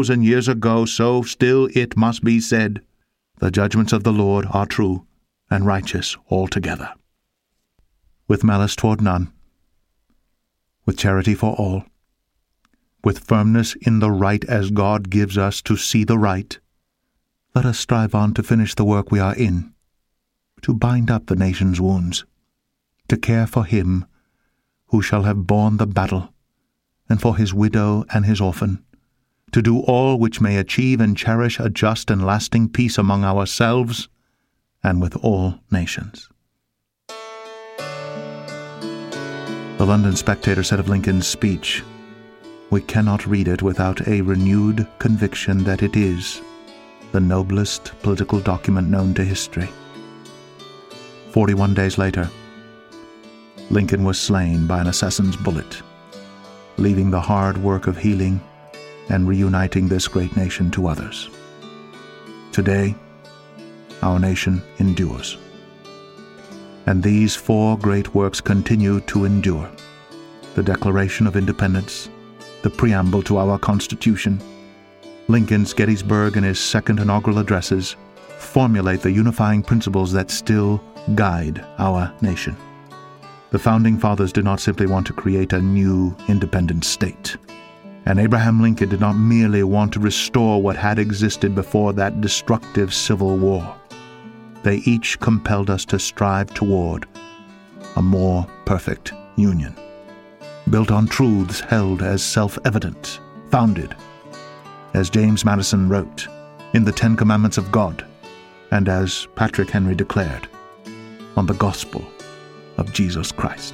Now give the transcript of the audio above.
2,000 years ago, so still it must be said, the judgments of the Lord are true and righteous altogether. With malice toward none, with charity for all, with firmness in the right as God gives us to see the right, let us strive on to finish the work we are in, to bind up the nation's wounds, to care for him who shall have borne the battle, and for his widow and his orphan, to do all which may achieve and cherish a just and lasting peace among ourselves and with all nations. The London Spectator said of Lincoln's speech, "We cannot read it without a renewed conviction that it is the noblest political document known to history." 41 days later, Lincoln was slain by an assassin's bullet, leaving the hard work of healing and reuniting this great nation to others. Today, our nation endures. And these 4 great works continue to endure: the Declaration of Independence, the preamble to our Constitution, Lincoln's Gettysburg and his second inaugural addresses formulate the unifying principles that still guide our nation. The Founding Fathers did not simply want to create a new independent state, and Abraham Lincoln did not merely want to restore what had existed before that destructive Civil War. They each compelled us to strive toward a more perfect union, built on truths held as self-evident, founded, as James Madison wrote, in the 10 Commandments of God, and as Patrick Henry declared, on the gospel of Jesus Christ.